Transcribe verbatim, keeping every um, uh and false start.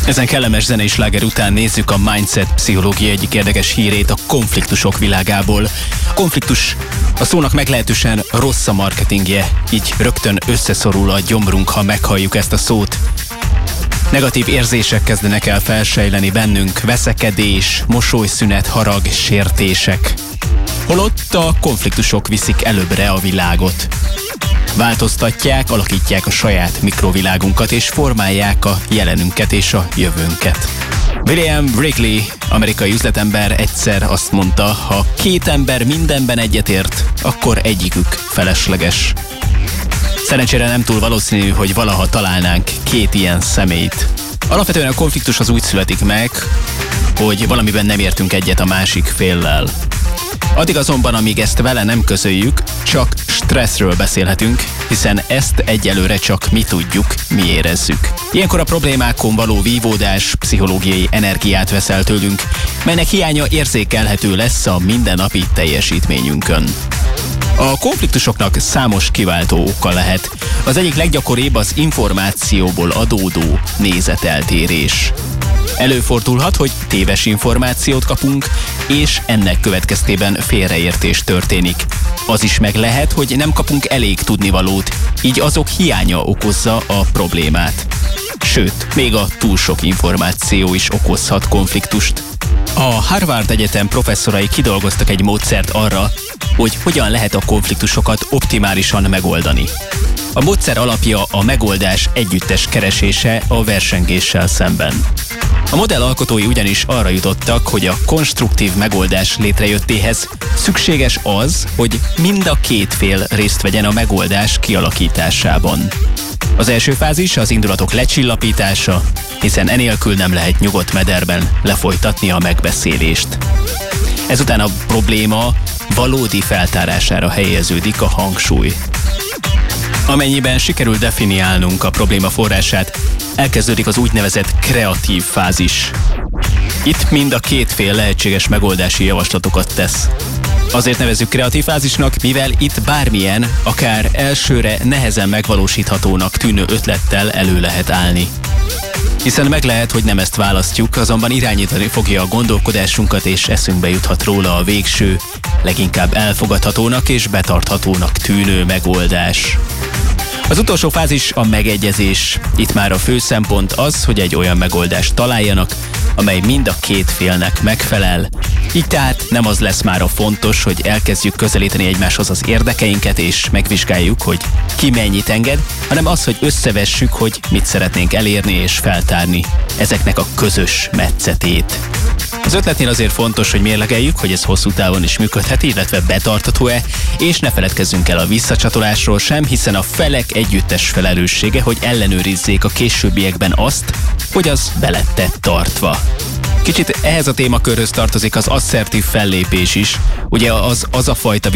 Ezen kellemes zenei sláger után nézzük a mindset pszichológia egyik érdekes hírét a konfliktusok világából. A konfliktus a szónak meglehetősen rossz a marketingje, így rögtön összeszorul a gyomrunk, ha meghalljuk ezt a szót. Negatív érzések kezdenek el felsejleni bennünk, veszekedés, mosolyszünet, harag, sértések. Holott a konfliktusok viszik előbbre a világot. Változtatják, alakítják a saját mikrovilágunkat és formálják a jelenünket és a jövőnket. William Wrigley, amerikai üzletember egyszer azt mondta, ha két ember mindenben egyetért, akkor egyikük felesleges. Szerencsére nem túl valószínű, hogy valaha találnánk két ilyen személyt. Alapvetően a konfliktus az úgy születik meg, hogy valamiben nem értünk egyet a másik féllel. Addig azonban, amíg ezt vele nem közöljük, csak stresszről beszélhetünk, hiszen ezt egyelőre csak mi tudjuk, mi érezzük. Ilyenkor a problémákon való vívódás pszichológiai energiát vesz el tőlünk, melynek hiánya érzékelhető lesz a mindennapi teljesítményünkön. A konfliktusoknak számos kiváltó oka lehet. Az egyik leggyakoribb az információból adódó nézeteltérés. Előfordulhat, hogy téves információt kapunk, és ennek következtében félreértés történik. Az is meg lehet, hogy nem kapunk elég tudnivalót, így azok hiánya okozza a problémát. Sőt, még a túl sok információ is okozhat konfliktust. A Harvard Egyetem professzorai kidolgoztak egy módszert arra, hogy hogyan lehet a konfliktusokat optimálisan megoldani. A módszer alapja a megoldás együttes keresése a versengéssel szemben. A modell alkotói ugyanis arra jutottak, hogy a konstruktív megoldás létrejöttéhez szükséges az, hogy mind a két fél részt vegyen a megoldás kialakításában. Az első fázis az indulatok lecsillapítása, hiszen enélkül nem lehet nyugodt mederben lefolytatni a megbeszélést. Ezután a probléma valódi feltárására helyeződik a hangsúly. Amennyiben sikerül definiálnunk a probléma forrását, elkezdődik az úgynevezett kreatív fázis. Itt mind a két fél lehetséges megoldási javaslatokat tesz. Azért nevezzük kreatív fázisnak, mivel itt bármilyen, akár elsőre nehezen megvalósíthatónak tűnő ötlettel elő lehet állni. Hiszen meg lehet, hogy nem ezt választjuk, azonban irányítani fogja a gondolkodásunkat, és eszünkbe juthat róla a végső, leginkább elfogadhatónak és betarthatónak tűnő megoldás. Az utolsó fázis a megegyezés. Itt már a fő szempont az, hogy egy olyan megoldást találjanak, amely mind a két félnek megfelel. Így tehát nem az lesz már a fontos, hogy elkezdjük közelíteni egymáshoz az érdekeinket, és megvizsgáljuk, hogy ki mennyit enged, hanem az, hogy összevessük, hogy mit szeretnénk elérni és feltárni ezeknek a közös metszetét. Az ötletnél azért fontos, hogy mérlegeljük, hogy ez hosszú távon is működhet, illetve betartható-e, és ne feledkezzünk el a visszacsatolásról sem, hiszen a felek együttes felelőssége, hogy ellenőrizzék a későbbiekben azt, hogy az be lett tartva. Kicsit ehhez a témakörhöz tartozik az asszertív fellépés is, ugye az, az a fajta